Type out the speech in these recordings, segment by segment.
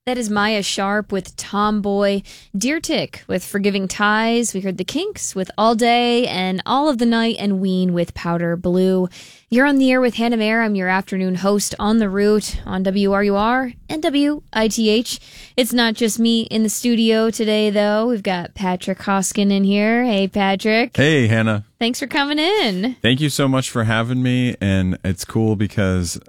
That is Maya Sharp with Tomboy, Deer Tick with Forgiving Ties. We heard the Kinks with All Day and All of the Night, and Ween with Powder Blue. You're on the air with Hannah Mayer. I'm your afternoon host on the route on WRUR and WITH. It's not just me in the studio today, though. We've got Patrick Hoskin in here. Hey, Patrick. Hey, Hannah. Thanks for coming in. Thank you so much for having me, and it's cool because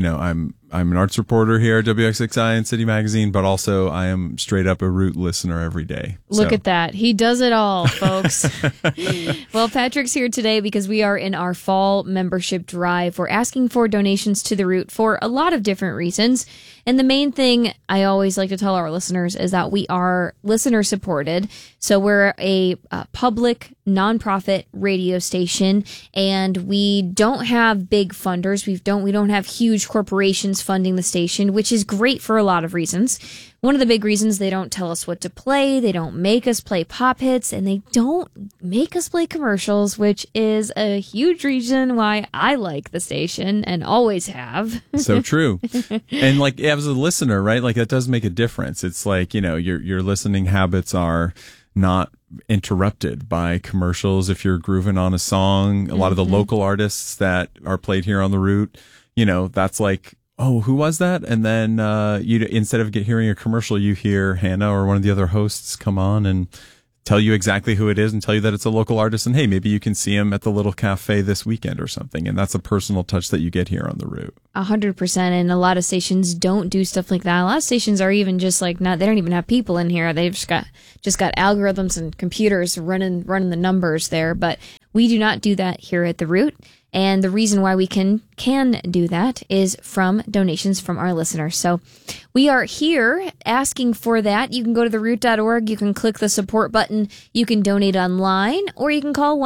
I'm an arts reporter here at WXXI and City Magazine, but also I am straight up a Root listener every day. Look at that. He does it all, folks. Well, Patrick's here today because we are in our fall membership drive. We're asking for donations to the Root for a lot of different reasons. And the main thing I always like to tell our listeners is that we are listener supported. So we're a public nonprofit radio station, and we don't have big funders. We don't have huge corporations funding the station, which is great for a lot of reasons. One of the big reasons, they don't tell us what to play, they don't make us play pop hits, and they don't make us play commercials, which is a huge reason why I like the station and always have. So true. And like as a listener, right? Like that does make a difference. It's like, your listening habits are not interrupted by commercials. If you're grooving on a song, a lot of the local artists that are played here on the Route, that's like, oh, who was that? And then instead of hearing a commercial, you hear Hannah or one of the other hosts come on and tell you exactly who it is and tell you that it's a local artist. And hey, maybe you can see him at the little cafe this weekend or something. And that's a personal touch that you get here on the Route. 100%. And a lot of stations don't do stuff like that. A lot of stations are even just like they don't even have people in here. They've just got algorithms and computers running the numbers there. But we do not do that here at the Route. And the reason why we can do that is from donations from our listeners. So we are here asking for that. You can go to theroot.org. You can click the support button. You can donate online, or you can call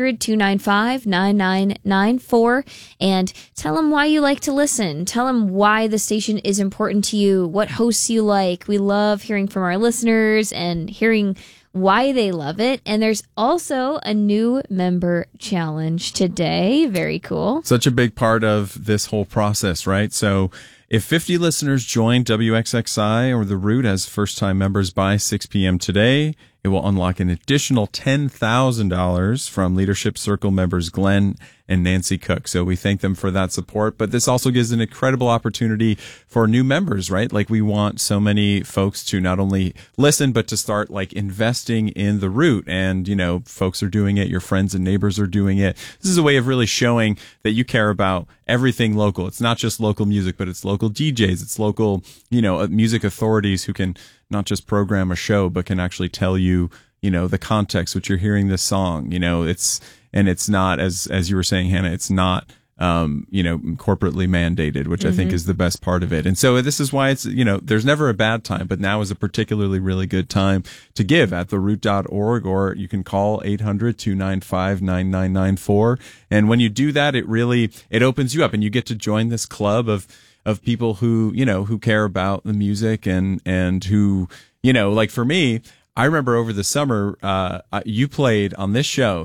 1-800-295-9994 and tell them why you like to listen. Tell them why the station is important to you, what hosts you like. We love hearing from our listeners and hearing why they love it. And there's also a new member challenge today. Very cool. Such a big part of this whole process, right? So if 50 listeners join WXXI or the Route as first-time members by 6 p.m. today, it will unlock an additional $10,000 from Leadership Circle members Glenn and Nancy Cook. So we thank them for that support. But this also gives an incredible opportunity for new members, right? Like we want so many folks to not only listen, but to start like investing in the Route. And, folks are doing it. Your friends and neighbors are doing it. This is a way of really showing that you care about everything local. It's not just local music, but it's local DJs. It's local, music authorities who can not just program a show, but can actually tell you, the context which you're hearing this song. It's not, as you were saying, Hannah, it's not, corporately mandated, which I think is the best part of it. And so this is why it's, there's never a bad time, but now is a particularly really good time to give at theroot.org, or you can call 800-295-9994. And when you do that, it opens you up and you get to join this club of people who, who care about the music and who, like for me, I remember over the summer, you played on this show,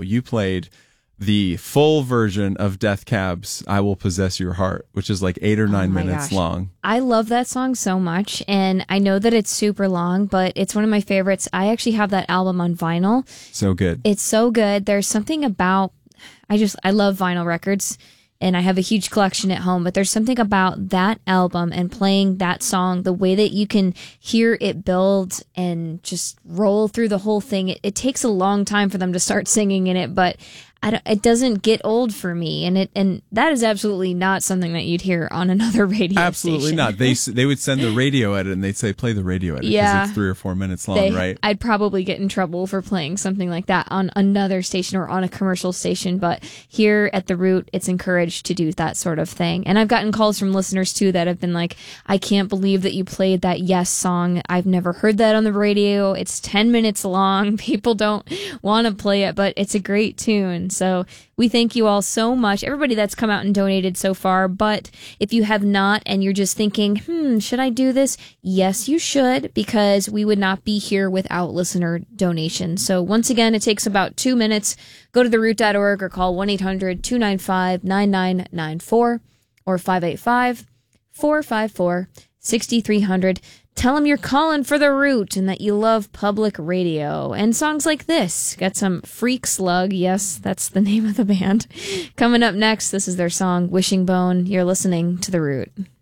the full version of Death Cab's I Will Possess Your Heart, which is like 8 or 9 minutes long. I love that song so much, and I know that it's super long, but it's one of my favorites. I actually have that album on vinyl. So good. It's so good. There's something about, I love vinyl records, and I have a huge collection at home, but there's something about that album and playing that song, the way that you can hear it build and just roll through the whole thing. It takes a long time for them to start singing in it, but it doesn't get old for me, and that is absolutely not something that you'd hear on another radio absolutely station. Not. They would send the radio edit, and they'd say play the radio edit because it's 3 or 4 minutes long, right? I'd probably get in trouble for playing something like that on another station or on a commercial station, but here at the Route, it's encouraged to do that sort of thing. And I've gotten calls from listeners too that have been like, I can't believe that you played that Yes song. I've never heard that on the radio. It's 10 minutes long. People don't want to play it, but it's a great tune. So we thank you all so much, everybody that's come out and donated so far. But if you have not and you're just thinking, should I do this? Yes, you should, because we would not be here without listener donations. So once again, it takes about 2 minutes. Go to theroot.org or call 1-800-295-9994 or 585-454 6300. Tell them you're calling for the Root and that you love public radio. And songs like this. Got some Freak Slug. Yes, that's the name of the band. Coming up next, this is their song, Wishing Bone. You're listening to The Root.